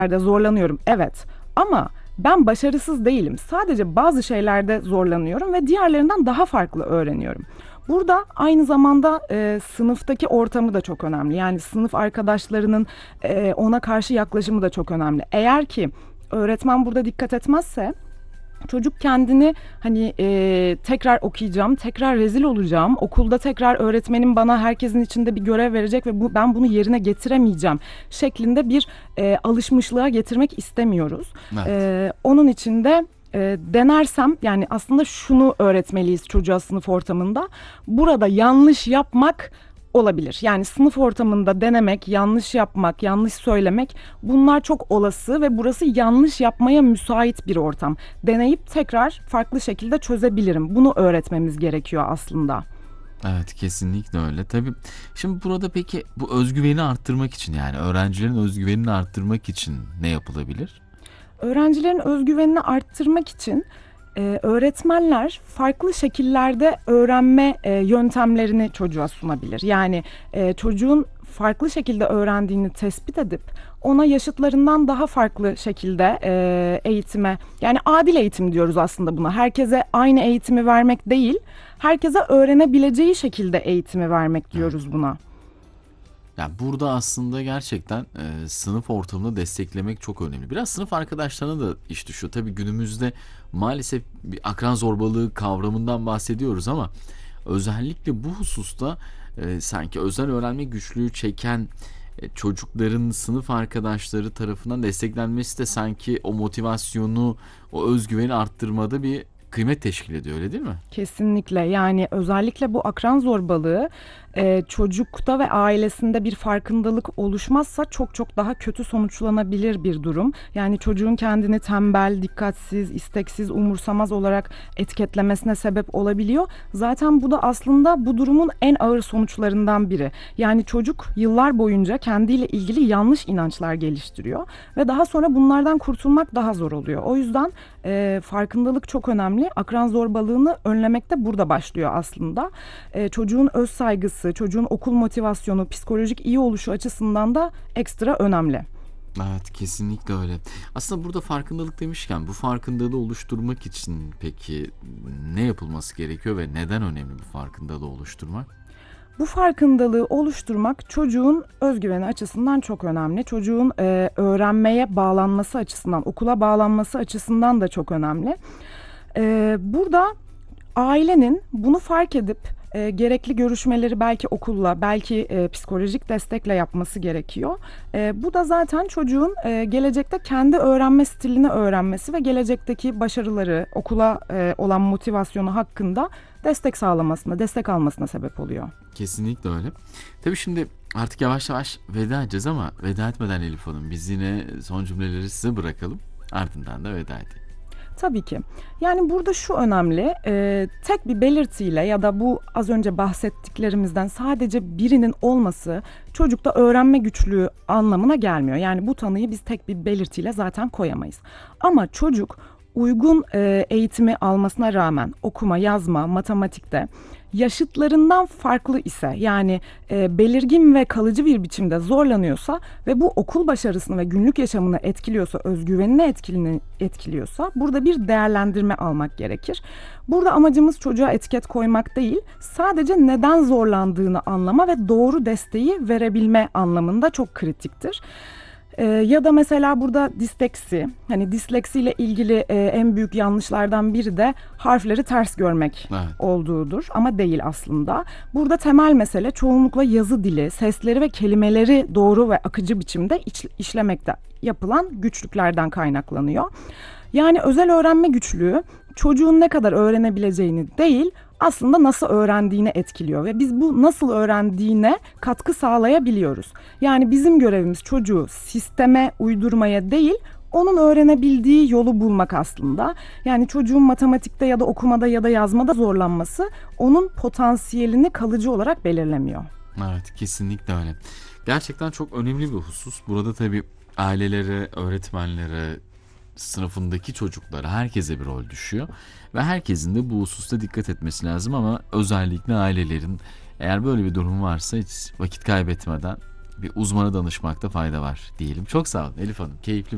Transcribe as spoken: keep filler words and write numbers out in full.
şeylerde zorlanıyorum, evet. Ama ben başarısız değilim. Sadece bazı şeylerde zorlanıyorum ve diğerlerinden daha farklı öğreniyorum. Burada aynı zamanda e, sınıftaki ortamı da çok önemli. Yani sınıf arkadaşlarının e, ona karşı yaklaşımı da çok önemli. Eğer ki öğretmen burada dikkat etmezse çocuk kendini hani e, tekrar okuyacağım, tekrar rezil olacağım, okulda tekrar öğretmenim bana herkesin içinde bir görev verecek ve bu, ben bunu yerine getiremeyeceğim şeklinde bir e, alışmışlığa getirmek istemiyoruz. Evet. E, onun için de e, denersem yani aslında şunu öğretmeliyiz çocuğa sınıf ortamında. Burada yanlış yapmak olabilir. Yani sınıf ortamında denemek, yanlış yapmak, yanlış söylemek bunlar çok olası ve burası yanlış yapmaya müsait bir ortam. Deneyip tekrar farklı şekilde çözebilirim. Bunu öğretmemiz gerekiyor aslında. Evet, kesinlikle öyle. Tabii şimdi burada peki bu özgüveni arttırmak için, yani öğrencilerin özgüvenini arttırmak için ne yapılabilir? Öğrencilerin özgüvenini arttırmak için e, öğretmenler farklı şekillerde öğrenme e, yöntemlerini çocuğa sunabilir. Yani e, çocuğun farklı şekilde öğrendiğini tespit edip ona yaşıtlarından daha farklı şekilde e, eğitime, yani adil eğitim diyoruz aslında buna. Herkese aynı eğitimi vermek değil, herkese öğrenebileceği şekilde eğitimi vermek Evet. diyoruz buna. Yani burada aslında gerçekten e, sınıf ortamını desteklemek çok önemli. Biraz sınıf arkadaşlarına da iş düşüyor. Tabii günümüzde maalesef bir akran zorbalığı kavramından bahsediyoruz ama özellikle bu hususta e, sanki özel öğrenme güçlüğü çeken e, çocukların sınıf arkadaşları tarafından desteklenmesi de sanki o motivasyonu, o özgüveni arttırmada bir kıymet teşkil ediyor, öyle değil mi? Kesinlikle, yani özellikle bu akran zorbalığı e, çocukta ve ailesinde bir farkındalık oluşmazsa çok çok daha kötü sonuçlanabilir bir durum. Yani çocuğun kendini tembel, dikkatsiz, isteksiz, umursamaz olarak etiketlemesine sebep olabiliyor. Zaten bu da aslında bu durumun en ağır sonuçlarından biri. Yani çocuk yıllar boyunca kendiyle ilgili yanlış inançlar geliştiriyor ve daha sonra bunlardan kurtulmak daha zor oluyor. O yüzden e, farkındalık çok önemli. Akran zorbalığını önlemek de burada başlıyor aslında. E, çocuğun öz saygısı, çocuğun okul motivasyonu, psikolojik iyi oluşu açısından da ekstra önemli. Evet, kesinlikle öyle. Aslında burada farkındalık demişken bu farkındalığı oluşturmak için peki ne yapılması gerekiyor ve neden önemli bu farkındalığı oluşturmak? Bu farkındalığı oluşturmak çocuğun özgüveni açısından çok önemli. Çocuğun e, öğrenmeye bağlanması açısından, okula bağlanması açısından da çok önemli. E, burada ailenin bunu fark edip e, gerekli görüşmeleri belki okulla, belki e, psikolojik destekle yapması gerekiyor. E, bu da zaten çocuğun e, gelecekte kendi öğrenme stilini öğrenmesi ve gelecekteki başarıları, okula e, olan motivasyonu hakkında destek sağlamasına, destek almasına sebep oluyor. Kesinlikle öyle. Tabii şimdi artık yavaş yavaş veda edeceğiz ama veda etmeden Elif Hanım biz yine son cümleleri size bırakalım. Ardından da veda edelim. Tabii ki. Yani burada şu önemli, e, tek bir belirtiyle ya da bu az önce bahsettiklerimizden sadece birinin olması çocukta öğrenme güçlüğü anlamına gelmiyor. Yani bu tanıyı biz tek bir belirtiyle zaten koyamayız. Ama çocuk uygun e, eğitimi almasına rağmen okuma, yazma, matematikte yaşıtlarından farklı ise, yani e, belirgin ve kalıcı bir biçimde zorlanıyorsa ve bu okul başarısını ve günlük yaşamını etkiliyorsa, özgüvenini etkilini, etkiliyorsa burada bir değerlendirme almak gerekir. Burada amacımız çocuğa etiket koymak değil, sadece neden zorlandığını anlama ve doğru desteği verebilme anlamında çok kritiktir. Ee, ya da mesela burada disleksi, hani disleksiyle ilgili e, en büyük yanlışlardan biri de harfleri ters görmek Evet. olduğudur ama değil aslında. Burada temel mesele çoğunlukla yazı dili, sesleri ve kelimeleri doğru ve akıcı biçimde iç, işlemekte yapılan güçlüklerden kaynaklanıyor. Yani özel öğrenme güçlüğü çocuğun ne kadar öğrenebileceğini değil, aslında nasıl öğrendiğini etkiliyor ve biz bu nasıl öğrendiğine katkı sağlayabiliyoruz. Yani bizim görevimiz çocuğu sisteme uydurmaya değil, onun öğrenebildiği yolu bulmak aslında. Yani çocuğun matematikte ya da okumada ya da yazmada zorlanması onun potansiyelini kalıcı olarak belirlemiyor. Evet, kesinlikle öyle. Gerçekten çok önemli bir husus. Burada tabii ailelere, öğretmenlere, sınıfındaki çocuklara, herkese bir rol düşüyor. Ve herkesin de bu hususta dikkat etmesi lazım ama özellikle ailelerin, eğer böyle bir durum varsa hiç vakit kaybetmeden bir uzmana danışmakta fayda var diyelim. Çok sağ olun Elif Hanım. Keyifli